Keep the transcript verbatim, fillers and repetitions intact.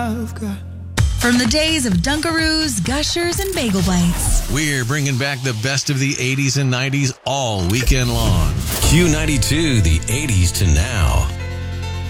I've got. From the days of Dunkaroos, Gushers, and Bagel Bites. We're bringing back the best of the eighties and nineties all weekend long. Q ninety-two, the eighties to now.